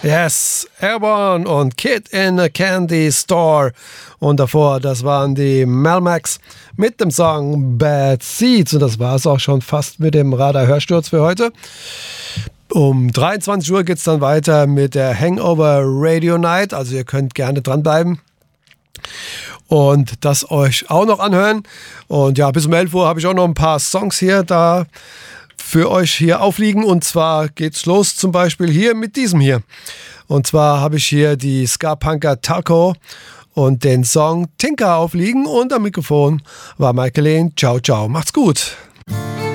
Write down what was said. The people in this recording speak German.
Yes, Airborne und Kid in a Candy Store. Und davor, das waren die Melmacs mit dem Song Bad Seeds. Und das war es auch schon fast mit dem Radar-Hörsturz für heute. Um 23 Uhr geht es dann weiter mit der Hangover Radio Night. Also ihr könnt gerne dranbleiben und das euch auch noch anhören. Und ja, bis um 11 Uhr habe ich auch noch ein paar Songs hier da für euch hier aufliegen. Und zwar geht's los zum Beispiel hier mit diesem hier. Und zwar habe ich hier die Ska-Punker Taco und den Song Tinker aufliegen. Und am Mikrofon war Michael Lehn. Ciao, ciao. Macht's gut.